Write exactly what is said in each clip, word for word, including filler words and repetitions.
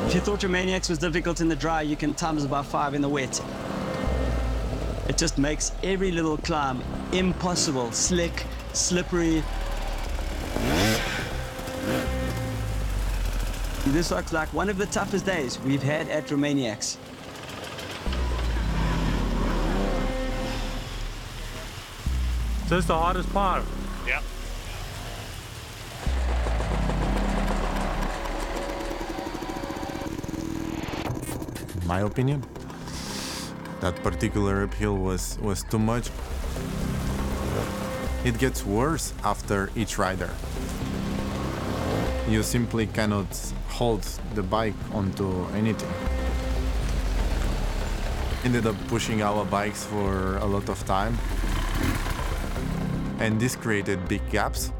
If you thought your Maniacs was difficult in the dry, you can times it by five in the wet. It just makes every little climb impossible. Slick, slippery. This looks like one of the toughest days we've had at Romaniacs. Is this the hardest part? Yep. In my opinion, that particular uphill was, was too much. It gets worse after each rider. You simply cannot hold the bike onto anything. Ended up pushing our bikes for a lot of time, and this created big gaps.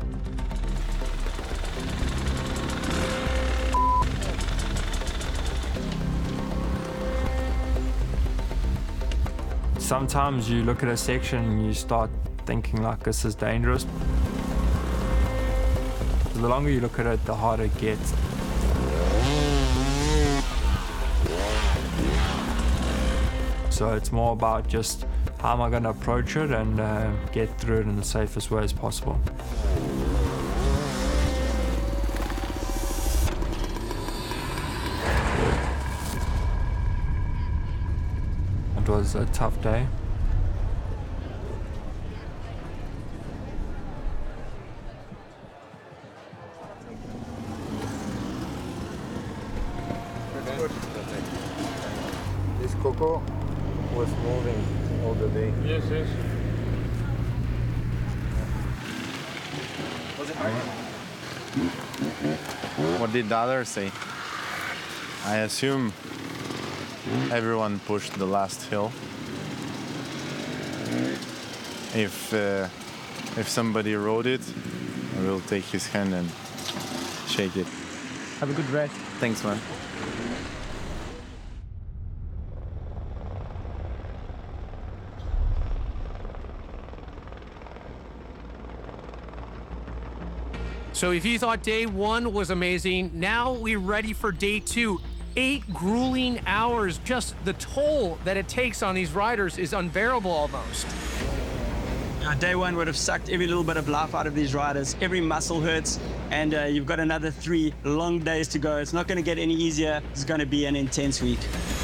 Sometimes you look at a section and you start thinking like this is dangerous. The longer you look at it, the harder it gets. So it's more about just how am I going to approach it and uh, get through it in the safest way as possible. It was a tough day. This Coco was moving all the day. Yes, yes. Was it hard? What did the others say? I assume everyone pushed the last hill. If uh, if somebody rode it, I will take his hand and shake it. Have a good rest. Thanks, man. So if you thought day one was amazing, now we're ready for day two. Eight grueling hours. Just the toll that it takes on these riders is unbearable almost. Uh, day one would have sucked every little bit of life out of these riders. Every muscle hurts, and uh, you've got another three long days to go. It's not going to get any easier. It's going to be an intense week.